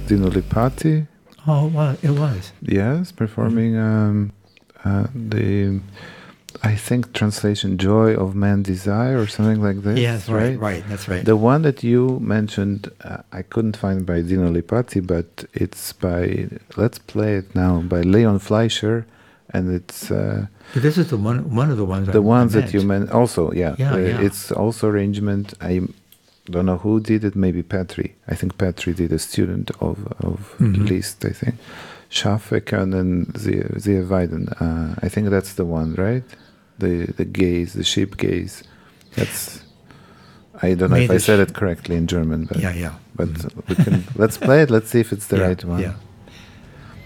Dino Lipati. Oh, well, it was. Yes, performing the, I think, translation "Joy of Man Desire" or something like this. Yes, right, that's right. The one that you mentioned, I couldn't find by Dino Lipati, but it's by, let's play it now, by Leon Fleischer, and it's... But this is one of the ones. The ones that you meant also, yeah. Yeah. It's also arrangement. I don't know who did it. Maybe Petri. I think Petri did, a student of Liszt. I think Schafek and then Zia Weiden. I think that's the one, right? The gaze, the sheep gaze. That's. I don't know if I said it correctly in German, but yeah. But we can let's play it. Let's see if it's the right one. Yeah.